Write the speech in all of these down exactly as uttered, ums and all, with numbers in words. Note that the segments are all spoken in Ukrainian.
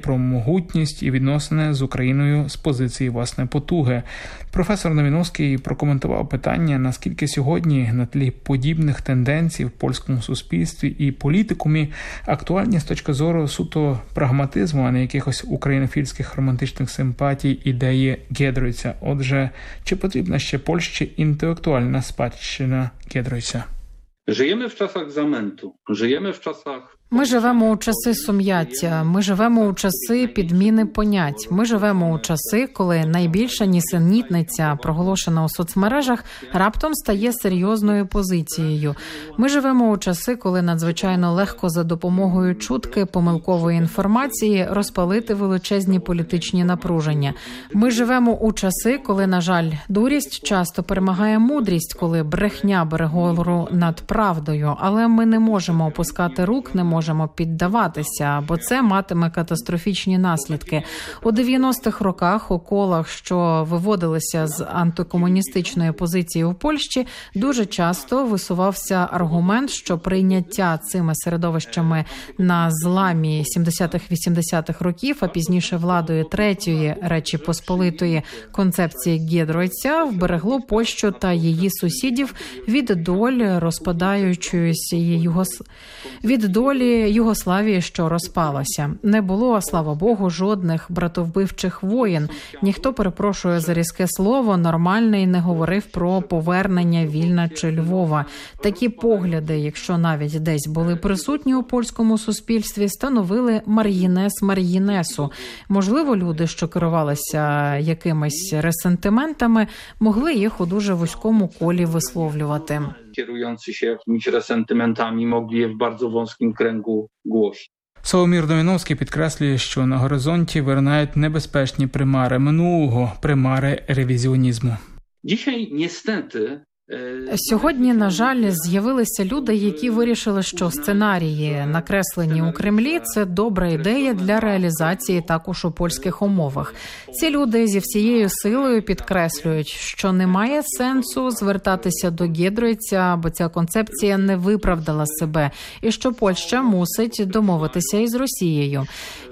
про могутність і відносини з Україною з позиції власне потуги. Професор Новіновський прокоментував питання, наскільки сьогодні на тлі подібних тенденцій в польському суспільстві і політикумі актуальні з точки зору суто прагматизму, а не якихось українофільських романтичних симпатій ідеї Гєдройця. Отже, чи потрібна ще Польщі інтелектуальна спадщина Гєдройця? Живемо в часах заменту, живемо в часах... Ми живемо у часи сум'яття, ми живемо у часи підміни понять, ми живемо у часи, коли найбільша нісенітниця, проголошена у соцмережах, раптом стає серйозною позицією. Ми живемо у часи, коли надзвичайно легко за допомогою чутки, помилкової інформації розпалити величезні політичні напруження. Ми живемо у часи, коли, на жаль, дурість часто перемагає мудрість, коли брехня бере гору над правдою, але ми не можемо опускати рук, не можемо можемо піддаватися, бо це матиме катастрофічні наслідки. У дев'яностих роках у колах, що виводилися з антикомуністичної позиції у Польщі, дуже часто висувався аргумент, що прийняття цими середовищами на зламі сімдесятих-вісімдесятих років, а пізніше владою Третьої Речі Посполитої концепції Гєдройця вберегло Польщу та її сусідів від долі розпадаючоїся Югос... від долі Югославії, що розпалася. Не було, слава Богу, жодних братовбивчих воєн. Ніхто, перепрошує за різке слово, нормальний не говорив про повернення Вільна чи Львова. Такі погляди, якщо навіть десь були присутні у польському суспільстві, становили маргінес маргінесу. Можливо, люди, що керувалися якимись ресентиментами, могли їх у дуже вузькому колі висловлювати. Kierujący się jakimiś resentymentami mogli je w bardzo wąskim kręgu głosić. Соломір Новіновський підкреслює, що на горизонті виринають небезпечні примари минулого, примари ревізіонізму. Dzisiaj niestety Сьогодні, на жаль, з'явилися люди, які вирішили, що сценарії, накреслені у Кремлі, це добра ідея для реалізації також у польських умовах. Ці люди зі всією силою підкреслюють, що немає сенсу звертатися до Гєдройця, бо ця концепція не виправдала себе, і що Польща мусить домовитися із Росією.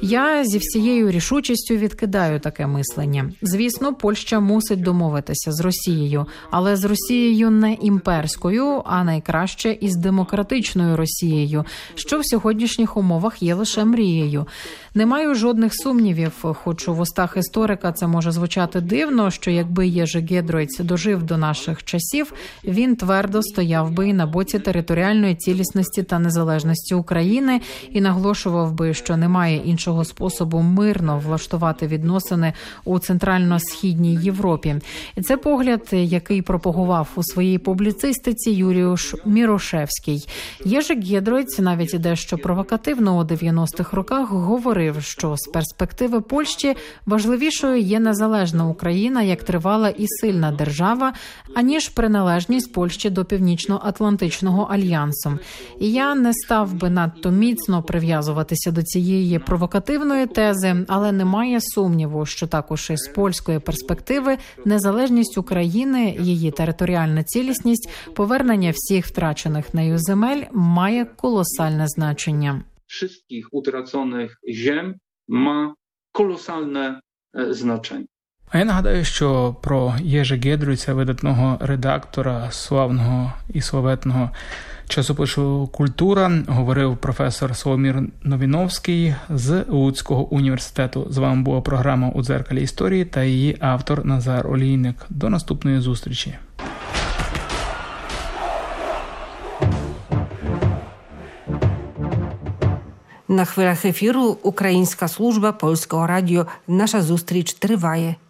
Я зі всією рішучістю відкидаю таке мислення. Звісно, Польща мусить домовитися з Росією, але з Росією не імперською, а найкраще із демократичною Росією, що в сьогоднішніх умовах є лише мрією. Не маю жодних сумнівів, хоч у вустах історика це може звучати дивно, що якби Єжи Гєдройц дожив до наших часів, він твердо стояв би і на боці територіальної цілісності та незалежності України і наголошував би, що немає іншого способу мирно влаштувати відносини у центрально-східній Європі. І це погляд, який пропагував у своїй публіцистиці Юріуш Мірошевський. Єжи Гєдройц навіть і дещо провокативно у дев'яностих роках говорив, що з перспективи Польщі важливішою є незалежна Україна як тривала і сильна держава, аніж приналежність Польщі до Північно-Атлантичного альянсу. І я не став би надто міцно прив'язуватися до цієї провокативної тези, але немає сумніву, що також із польської перспективи незалежність України, її територіальна цілісність, повернення всіх втрачених нею земель має колосальне значення. Wszystkich utraconych ziem ma kolosalne znaczenie. А я нагадаю, що про Єжи Гєдройця, видатного редактора славного і славетного часопису «Культура», говорив професор Соломір Новіновський з Луцького університету. З вами була програма «У дзеркалі історії» та її автор Назар Олійник. До наступної зустрічі. На хвилях ефіру Українська служба Польського радіо. Наша зустріч триває.